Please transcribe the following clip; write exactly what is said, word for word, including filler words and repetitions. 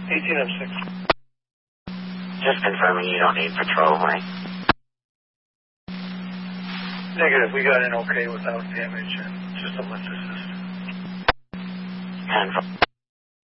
eighteen oh six. Just confirming you don't need patrol, right? Negative. We got in okay without damage and just a lift assist. Confirm.